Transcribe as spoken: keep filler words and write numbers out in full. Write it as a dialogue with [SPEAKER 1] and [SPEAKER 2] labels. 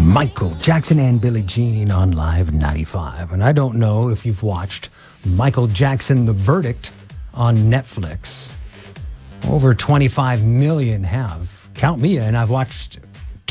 [SPEAKER 1] Michael Jackson and Billie Jean on Live ninety-five. And I don't know if you've watched Michael Jackson, The Verdict on Netflix. Over twenty-five million have. Count me in. I've watched